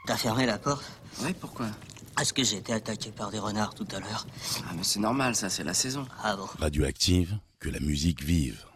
T'as fermé la porte? Ouais, pourquoi? Parce que j'ai été attaqué par des renards tout à l'heure. Ah, mais c'est normal, ça, c'est la saison. Ah bon? Radioactive, que la musique vive.